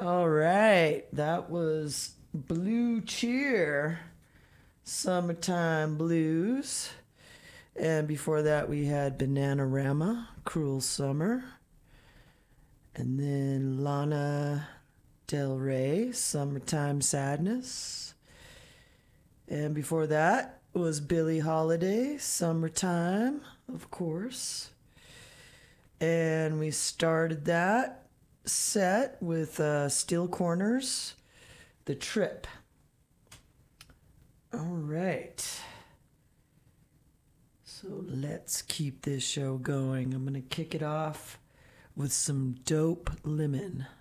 All right, that was Blue Cheer, Summertime Blues. And before that, we had Bananarama, Cruel Summer. And then Lana Del Rey, Summertime Sadness. And before that was Billie Holiday, Summertime, of course. And we started that set with Steel Corners, The Trip. All right. So let's keep this show going. I'm going to kick it off with some Dope Lemon.